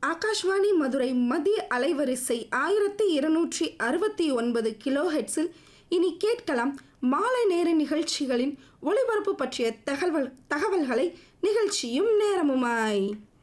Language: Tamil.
ஆகாஷ்வாணி மதுரை மத்திய அலைவரிசை 1269 கிலோஹெட்ஸில் இனி கேட்கலாம் மாலை நேர நிகழ்ச்சிகளின் ஒளிபரப்பு பற்றிய தகவல்களை நிகழ்ச்சியும் நேரமுமாய்.